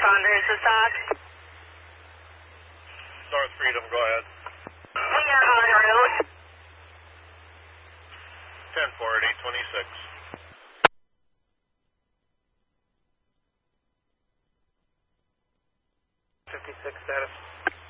responder, is this Doc? North Freedom, go ahead. We are en route. 10-4-8-26. 56 status.